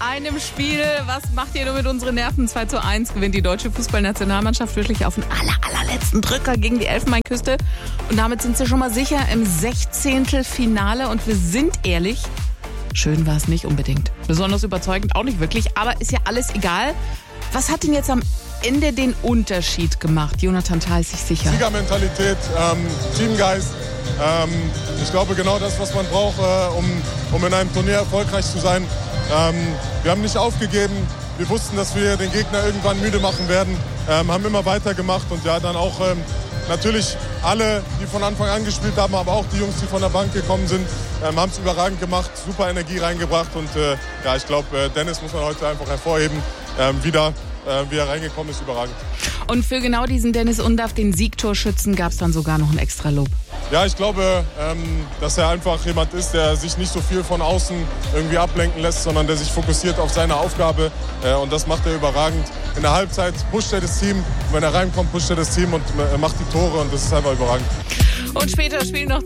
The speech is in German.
einem Spiel. Was macht ihr nur mit unseren Nerven? 2:1 gewinnt die deutsche Fußballnationalmannschaft wirklich auf den allerletzten Drücker gegen die Elfenbeinküste. Und damit sind sie schon mal sicher im 16. Finale. Und wir sind ehrlich, schön war es nicht unbedingt. Besonders überzeugend auch nicht wirklich. Aber ist ja alles egal. Was hat denn jetzt am Ende den Unterschied gemacht? Jonathan Tah ist sich sicher. Siegermentalität, Teamgeist. Ich glaube, genau das, was man braucht, um in einem Turnier erfolgreich zu sein. Wir haben nicht aufgegeben. Wir wussten, dass wir den Gegner irgendwann müde machen werden. Haben immer weitergemacht und ja, dann auch natürlich alle, die von Anfang an gespielt haben, aber auch die Jungs, die von der Bank gekommen sind, haben es überragend gemacht, super Energie reingebracht. Und ja, ich glaube, Dennis muss man heute einfach hervorheben. Wie er reingekommen ist, überragend. Und für genau diesen Dennis Undaff, den Siegtorschützen, gab es dann sogar noch ein extra Lob. Ja, ich glaube, dass er einfach jemand ist, der sich nicht so viel von außen irgendwie ablenken lässt, sondern der sich fokussiert auf seine Aufgabe. Und das macht er überragend. In der Halbzeit pusht er das Team. Und wenn er reinkommt, pusht er das Team und macht die Tore. Und das ist einfach überragend. Und später spielen noch